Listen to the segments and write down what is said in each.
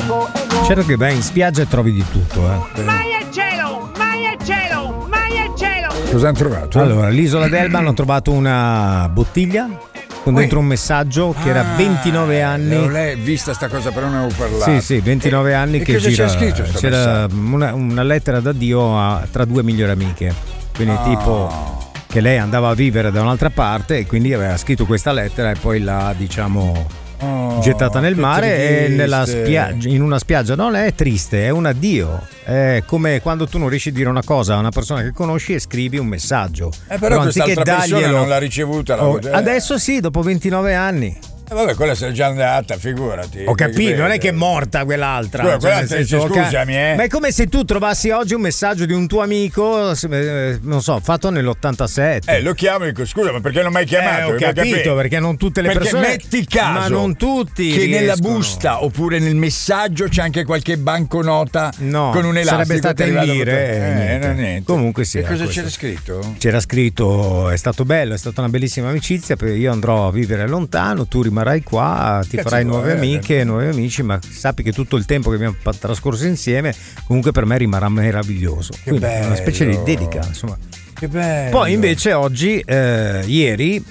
Certo che vai in spiaggia e trovi di tutto, Mai al cielo! Mai al cielo! Mai al cielo! Cosa hanno trovato? Allora, all'isola d'Elba hanno trovato una bottiglia con dentro un messaggio che era 29 anni. Non l'hai vista sta cosa, però ne avevo parlato. Sì, 29 anni e che cosa gira. C'era scritto sto c'era una lettera d'addio tra due migliori amiche. Quindi tipo che lei andava a vivere da un'altra parte e quindi aveva scritto questa lettera e poi l'ha, diciamo, gettata nel mare e nella spiaggia, in una spiaggia. Non è triste, è un addio. È come quando tu non riesci a dire una cosa a una persona che conosci e scrivi un messaggio. Però quest'altra persona non l'ha ricevuta. Adesso sì, dopo 29 anni. Vabbè, quella se n'è già andata, figurati. Ho capito, non è che è morta quell'altra. Scusami, Ma è come se tu trovassi oggi un messaggio di un tuo amico, non so, fatto nell'87. Lo chiamo e dico, scusa, ma perché non mi hai chiamato? Ho capito, perché non tutte le persone. Metti caso, ma non tutti che riescono. nella busta oppure nel messaggio c'è anche qualche banconota con un elastico. Sarebbe stata in lire. Niente. Comunque sì. E cosa c'era scritto? C'era scritto: è stato bello, è stata una bellissima amicizia. Io andrò a vivere lontano, tu rimarrai qua, ti farai nuove amiche, nuovi amici, ma sappi che tutto il tempo che abbiamo trascorso insieme comunque per me rimarrà meraviglioso. Quindi è una specie di dedica, insomma. Che bello. Poi invece oggi, ieri,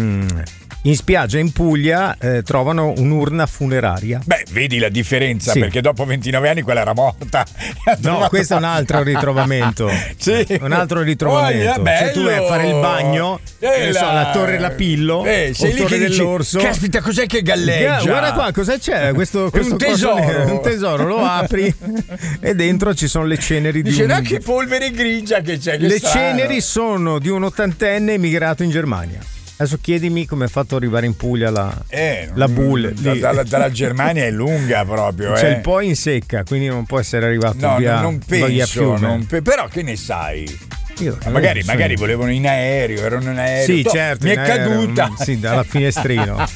in spiaggia in Puglia trovano un'urna funeraria. Beh, vedi la differenza, sì. Perché dopo 29 anni quella era morta. No, questo è un altro ritrovamento. Sì. Un altro ritrovamento. Cioè, tu vai a fare il bagno, la Torre Lapillo, sei lì che dell'orso. Dici, caspita, cos'è che galleggia? Guarda qua, cosa c'è? Questo un tesoro. Un tesoro, lo apri e dentro ci sono le ceneri di un... che polvere grigia che c'è. Le ceneri sono di un ottantenne emigrato in Germania. Adesso chiedimi come ha fatto arrivare in Puglia la Bull. Dalla Germania è lunga proprio. C'è il po' in secca, quindi non può essere arrivato via. Non penso. Però che ne sai? Magari volevano in aereo, erano in aereo. Sì, certo. Mi è caduta. Sì, dalla finestrino.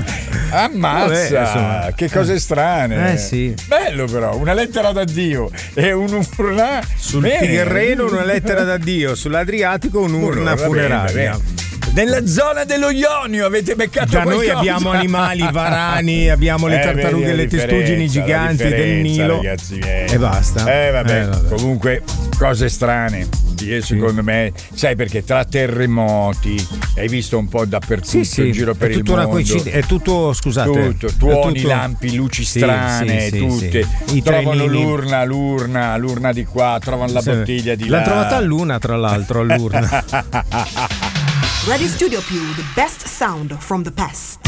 Ammazza, che cose strane. Sì. Bello però, una lettera d'addio e un'urna. Sul Tirreno una lettera d'addio, sull'Adriatico un'urna funeraria. Nella zona dello Ionio avete beccato da qualcosa? Noi abbiamo animali, varani, abbiamo le tartarughe e le testuggini giganti del Nilo, ragazzi miei. E basta. Vabbè. Comunque cose strane. Secondo me, sai perché tra terremoti hai visto un po' dappertutto in giro per il mondo. È tutto, scusate, tuoni, lampi, luci strane, tutte. Trovano l'urna di qua, trovano la bottiglia di là. L'ha trovata a Luna, tra l'altro, all'urna. Radio Studio Più, the best sound from the past.